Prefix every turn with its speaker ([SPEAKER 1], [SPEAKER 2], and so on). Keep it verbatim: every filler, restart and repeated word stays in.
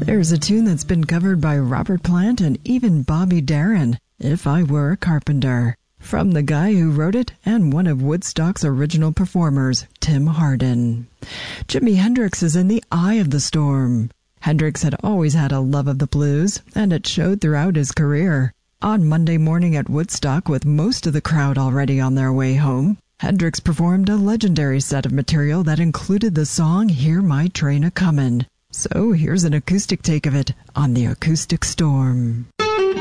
[SPEAKER 1] There's a tune that's been covered by Robert Plant and even Bobby Darin, If I Were a Carpenter, from the guy who wrote it and one of Woodstock's original performers, Tim Hardin. Jimi Hendrix is in the eye of the storm. Hendrix had always had a love of the blues, and it showed throughout his career. On Monday morning at Woodstock, with most of the crowd already on their way home, Hendrix performed a legendary set of material that included the song Hear My Train A-Comin'. So here's an acoustic take of it on the Acoustic Storm.